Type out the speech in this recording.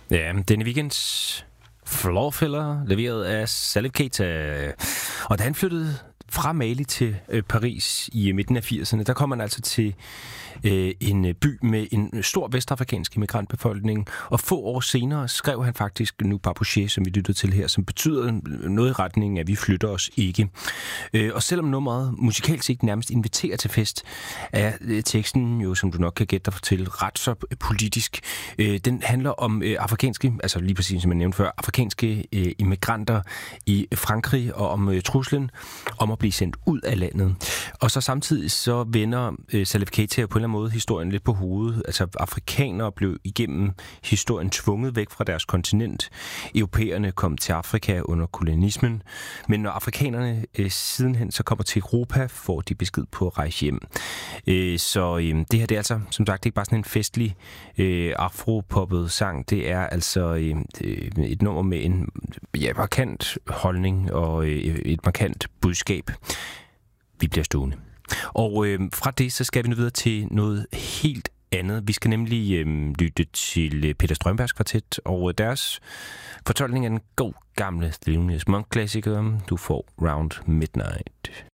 Ja, denne weekends Floorfiller, leveret af Salif Keita. Og da han flyttede fra Mali til Paris i midten af 80'erne, der kom man altså til en by med en stor vestafrikansk immigrantbefolkning, og få år senere skrev han faktisk Nu Pas Bouger, som vi lyttede til her, som betyder noget i retning af, at vi flytter os ikke. Og selvom nummeret musikalsk ikke nærmest inviterer til fest, er teksten jo, som du nok kan gætte dig til, ret så politisk. Den handler om afrikanske, altså lige præcis som jeg nævnte før, afrikanske immigranter i Frankrig, og om truslen om at blive sendt ud af landet. Og så samtidig så vender Salif Keita på en eller anden måde historien lidt på hovedet. Altså afrikanere blev igennem historien tvunget væk fra deres kontinent. Europæerne kom til Afrika under kolonialismen. Men når afrikanerne sidenhen så kommer til Europa, får de besked på at rejse hjem. Så det her det er altså som sagt ikke bare sådan en festlig afropoppet sang. Det er altså et nummer med en markant holdning og et markant budskab. Vi bliver stående. Og fra det, så skal vi nu videre til noget helt andet. Vi skal nemlig lytte til Peter Strømbergs kvartet, og deres fortolkning af den god gamle Thelonious Monk-klassiker. Du får Round Midnight.